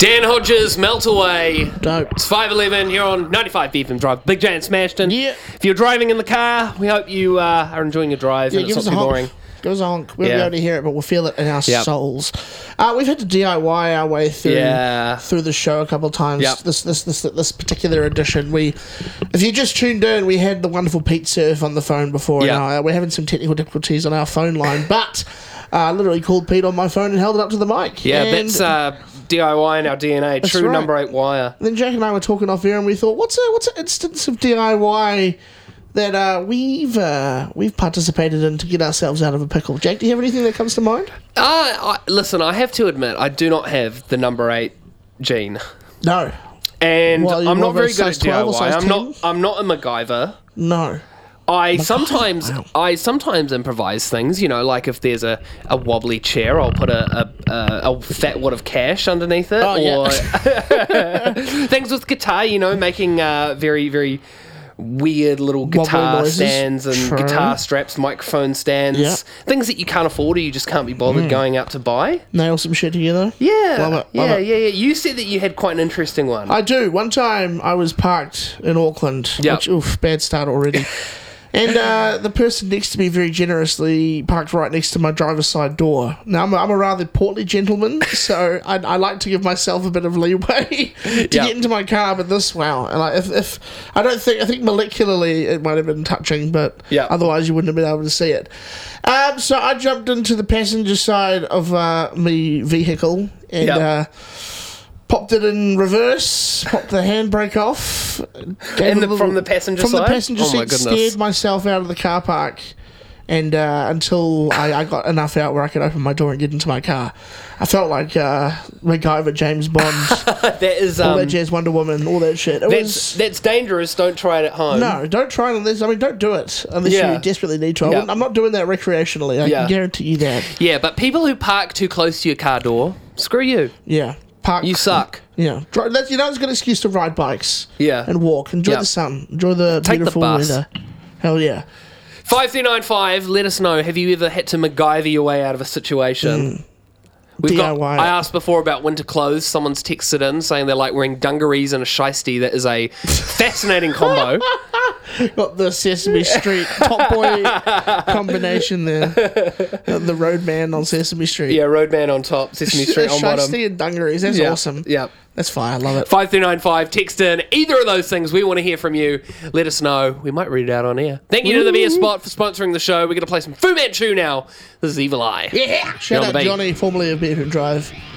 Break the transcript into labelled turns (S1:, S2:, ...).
S1: Dan Hodges, Melt Away.
S2: Dope.
S1: It's 5:11. You're on 95 BFM Drive. Big J and Smashton.
S2: Yeah.
S1: If you're driving in the car, we hope you are enjoying your drive and
S2: give
S1: it's
S2: us
S1: not
S2: a
S1: too
S2: honk.
S1: boring.
S2: Give us a honk. We won't
S1: Yeah.
S2: be able to hear it, but we'll feel it in our
S1: Yep.
S2: souls. We've had to DIY our way through
S1: Yeah.
S2: through the show a couple of times.
S1: Yep.
S2: This particular edition, if you just tuned in, we had the wonderful Pete Surf on the phone before.
S1: Yep.
S2: And we're having some technical difficulties on our phone line, but literally called Pete on my phone and held it up to the mic.
S1: Yeah,
S2: and
S1: that's DIY in our DNA. True
S2: right.
S1: number 8 wire.
S2: then Jack and I were talking off air, and we thought, what's an instance of DIY that we've participated in to get ourselves out of a pickle? Jack, do you have anything that comes to mind?
S1: Listen, I have to admit, I do not have the number 8 gene.
S2: No.
S1: And
S2: Well,
S1: I'm
S2: you're
S1: not very good
S2: size
S1: at
S2: 12 or
S1: DIY.
S2: size
S1: I'm not a MacGyver.
S2: No.
S1: I sometimes improvise things, like if there's a wobbly chair, I'll put a fat wad of cash underneath it,
S2: Oh,
S1: or
S2: yeah.
S1: things with guitar, making very, very weird little guitar
S2: noises.
S1: stands and
S2: True.
S1: guitar straps, microphone stands,
S2: Yeah.
S1: things that you can't afford or you just can't be bothered going out to buy.
S2: Nail some shit together.
S1: Yeah,
S2: Love it,
S1: yeah,
S2: love it.
S1: yeah. You said that you had quite an interesting one.
S2: I do. One time I was parked in Auckland,
S1: Yep.
S2: which, oof, bad start already. And the person next to me very generously parked right next to my driver's side door. Now, I'm a rather portly gentleman, so I like to give myself a bit of leeway to get into my car, but this, wow. And if I think molecularly it might have been touching, but
S1: Yeah.
S2: otherwise you wouldn't have been able to see it. So I jumped into the passenger side of my vehicle and...
S1: Yep.
S2: Popped it in reverse, popped the handbrake off.
S1: From the passenger
S2: From
S1: side?
S2: the passenger
S1: Oh my
S2: seat,
S1: goodness.
S2: scared myself out of the car park. And until I got enough out where I could open my door and get into my car. I felt like MacGyver, James Bond,
S1: That is
S2: all that jazz, Wonder Woman, all that shit.
S1: that's dangerous. Don't try it at home.
S2: No, don't try it unless, don't do it unless
S1: Yeah.
S2: you desperately need to.
S1: Yeah.
S2: I'm not doing that recreationally, I
S1: Yeah.
S2: can guarantee you that.
S1: Yeah, but people who park too close to your car door, screw you.
S2: Yeah. Park.
S1: You suck.
S2: Yeah. That's a good excuse to ride bikes.
S1: Yeah.
S2: And walk. Enjoy
S1: Yeah.
S2: the sun. Enjoy the
S1: Take the
S2: beautiful
S1: bus.
S2: weather. Hell yeah.
S1: 5395, let us know. Have you ever had to MacGyver your way out of a situation?
S2: DIY.
S1: I asked before about winter clothes. Someone's texted in saying they like wearing dungarees and a shiesty. That is a fascinating combo.
S2: Got the Sesame Street Top Boy combination there. The roadman on Sesame Street.
S1: Yeah, Roadman on top, Sesame Street on bottom.
S2: Shiesty and dungarees. That's
S1: Yeah,
S2: awesome.
S1: yeah.
S2: That's fine. I love it.
S1: 5395, text in either of those things. We want to hear from you. Let us know. We might read it out on air. Thank you to the Beer Spot for sponsoring the show. We're going to play some Fu Manchu now. This is Evil Eye.
S2: Yeah. Shout
S1: You're on
S2: out
S1: the beat.
S2: Johnny, formerly of BFM Drive.